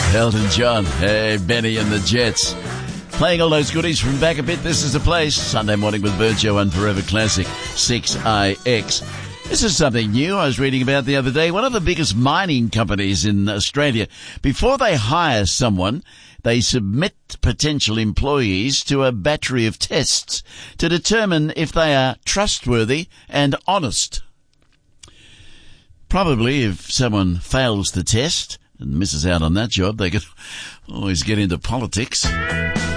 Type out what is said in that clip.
Elton John. Hey, Benny and the Jets. Playing all those goodies from back a bit. This is the place. Sunday morning with Virgio and Forever Classic 6IX. This is something new I was reading about the other day. One of the biggest mining companies in Australia, before they hire someone, they submit potential employees to a battery of tests to determine if they are trustworthy and honest. Probably if someone fails the test and misses out on that job, they could always get into politics.